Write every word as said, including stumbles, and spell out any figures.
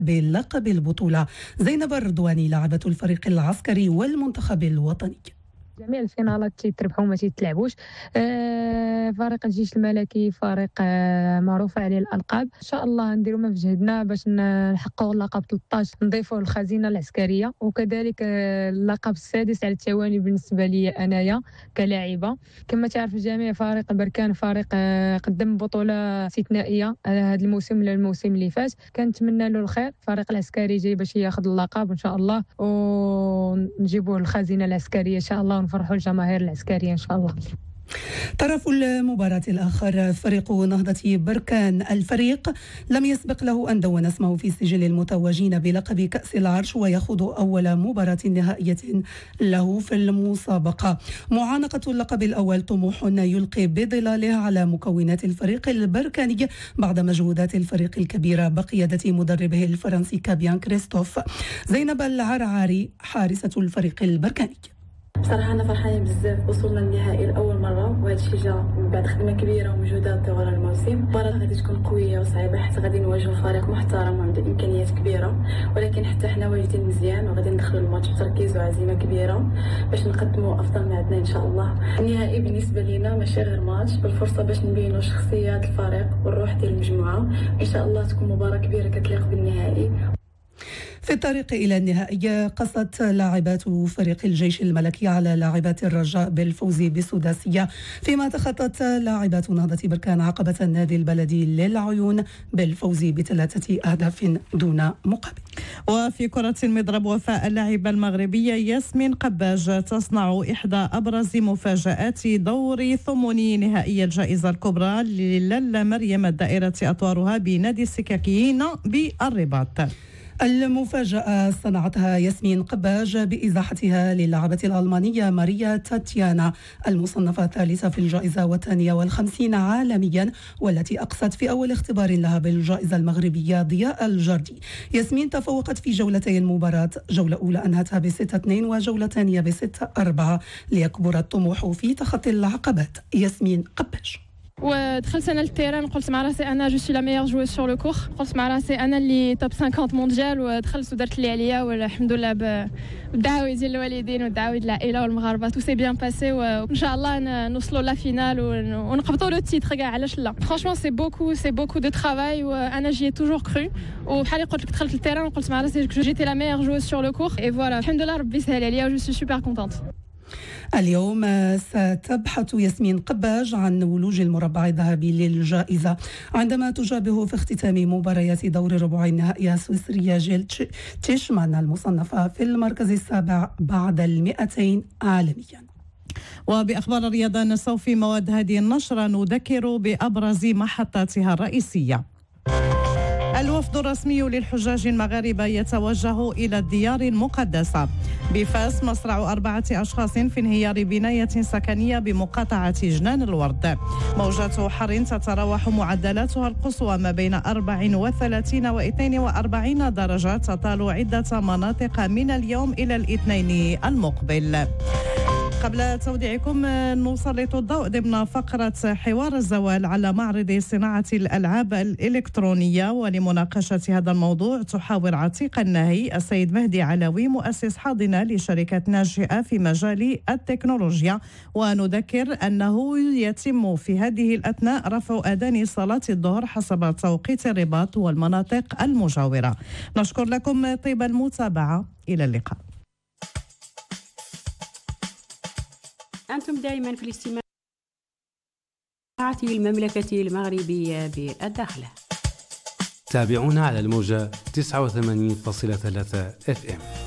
بلقب البطولة. زينب الرضواني لاعبة الفريق العسكري والمنتخب الوطني. جميع الفينالات تيتربحوا ما تيتلعبوش. آه فريق الجيش الملكي فريق آه معروف عليه الالقاب. ان شاء الله نديروا ما في جهدنا باش نحققوا اللقب ثلاثة عشر نضيفوه للخزينه العسكريه، وكذلك آه اللقب السادس على التوالي بالنسبه لي انايا كلاعبه. كما تعرف الجميع فريق بركان فريق آه قدم بطوله استثنائيه هذا الموسم للموسم اللي فات، كنتمنى له الخير. الفريق العسكري جاي باش ياخذ اللقب ان شاء الله ونجيبوه للخزينه العسكريه ان شاء الله، ونفرحوا الجماهير العسكرية إن شاء الله. طرف المباراة الآخر فريق نهضة بركان. الفريق لم يسبق له أن دون اسمه في سجل المتوجين بلقب كأس العرش ويخوض أول مباراة نهائية له في المسابقة. معانقة اللقب الأول طموح يلقي بظلاله على مكونات الفريق البركاني بعد مجهودات الفريق الكبيرة بقيادة مدربه الفرنسي كابيان كريستوف. زينب العرعاري حارسة الفريق البركاني. بصراحه انا فرحانه بزاف، وصلنا للنهائي لاول مره، وهذا الشيء جا من بعد خدمه كبيره ومجهودات طوال الموسم. المباراه غادي تكون قويه وصعيبه حيت غادي نواجهوا فريق محترم وعنده امكانيات كبيره، ولكن حتى حنا واجدين مزيان وغادي ندخلوا الماتش بتركيز وعزيمه كبيره باش نقدموا افضل ما عندنا ان شاء الله. النهائي بالنسبه لينا ماشي غير ماتش، بالفرصه باش نبينوا شخصيات الفريق والروح ديال المجموعه. ان شاء الله تكون مباراه كبيره كتليق بالنهائي. في الطريق إلى النهائي قصت لاعبات فريق الجيش الملكي على لاعبات الرجاء بالفوز بالسداسية، فيما تخطت لاعبات نهضة بركان عقبة النادي البلدي للعيون بالفوز بثلاثة أهداف دون مقابل. وفي كرة المضرب وفاء اللاعبة المغربية ياسمين قباج تصنع إحدى أبرز مفاجآت دور ثمن نهائي الجائزة الكبرى للاله مريم الدائرة أطوارها بنادي السكاكيين بالرباط. المفاجأة صنعتها ياسمين قباج بإزاحتها للاعبة الألمانية ماريا تاتيانا المصنفة الثالثة في الجائزة والثانية والخمسين عالميا، والتي أقصت في أول اختبار لها بالجائزة المغربية ضياء الجردي. ياسمين تفوقت في جولتي المباراة، جولة أولى أنهتها بستة اثنين وجولة ثانية بستة أربعة ليكبر الطموح في تخطي العقبات. ياسمين قباج. ودخلت انا للتيران قلت مع راسي انا جو سي لا ميور جويس سور لو كور، قلت مع راسي انا اللي توب خمسين مونديال، ودخلت ودرت اللي عليا والحمد لله بالدعاوي ديال الوالدين والدعاوي ديال العائله والمغاربه تو سي بيان باسي، وان شاء الله نوصلوا لا فينال ونقبطوا لو تيتر كاع علاش لا. فرانشمون سي بوكو سي بوكو دو ترافاي وانا جي توجور كرو، وبحال قلت لك دخلت للتيران وقلت مع راسي جو جيتي لا ميور جويس سور لو كور اي فوالا الحمد لله ربي سهل عليا وجو سي سوبر كونتونت. اليوم ستبحث ياسمين قباج عن ولوج المربع الذهبي للجائزة عندما تجابه في اختتام مباريات دور ربع النهائي السويسرية جيل تيشمان المصنفة في المركز السابع بعد المئتين عالميا. وبأخبار الرياضة نسوا في مواد هذه النشرة نذكر بأبرز محطاتها الرئيسية. الوفد الرسمي للحجاج المغاربة يتوجه إلى الديار المقدسة. بفاس مصرع أربعة أشخاص في انهيار بناية سكنية بمقاطعة جنان الورد. موجات حر تتراوح معدلاتها القصوى ما بين أربع وثلاثين واثنين وأربعين درجة، تطال عدة مناطق من اليوم إلى الاثنين المقبل. قبل توديعكم نسلط الضوء ضمن فقرة حوار الزوال على معرض صناعة الألعاب الإلكترونية، ولمناقشة هذا الموضوع تحاور عتيق الناهي السيد مهدي علوي مؤسس حاضنة لشركة ناشئة في مجال التكنولوجيا. ونذكر أنه يتم في هذه الأثناء رفع أذان صلاة الظهر حسب توقيت الرباط والمناطق المجاورة. نشكر لكم طيب المتابعة، إلى اللقاء. أنتم دائما في الاستماع للمملكة المغربية بالداخلة. تابعونا على الموجة تسعة وثمانين فاصلة ثلاثة اف ام.